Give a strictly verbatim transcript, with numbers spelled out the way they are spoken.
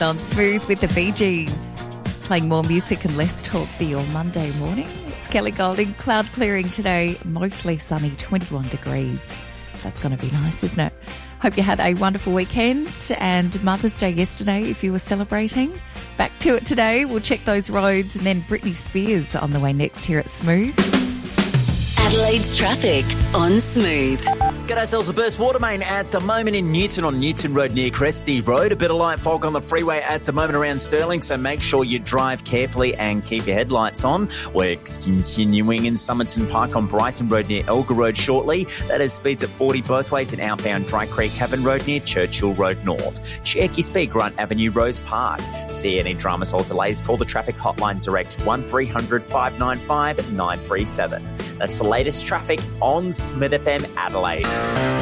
On Smooth with the Bee Gees. Playing more music and less talk for your Monday morning. It's Kelly Golding. Cloud clearing today, mostly sunny, twenty-one degrees. That's going to be nice, isn't it? Hope you had a wonderful weekend and Mother's Day yesterday if you were celebrating. Back to it today. We'll check those roads and then Britney Spears on the way next here at Smooth. Adelaide's traffic on Smooth. Got ourselves a burst water main at the moment in Newton on Newton Road near Cresty Road. A bit of light fog on the freeway at the moment around Stirling, so make sure you drive carefully and keep your headlights on. Works continuing in Somerton Park on Brighton Road near Elgar Road shortly. That is speeds at forty both ways and outbound Dry Creek Haven Road near Churchill Road North. Check your speed, Grant Avenue, Rose Park. See any dramas or delays, call the traffic hotline direct one three hundred five nine five nine three seven. That's the latest traffic on Smith F M Adelaide.